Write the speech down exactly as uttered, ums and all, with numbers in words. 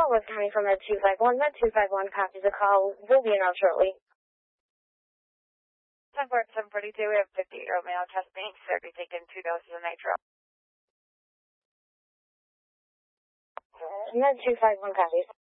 call was coming from Med two five one. Med two five one copies the call. We'll be in out shortly. ten four seven forty-two, we have fifty-year-old male chest pain. Surgery taken two doses of nitro. Med two five one copies.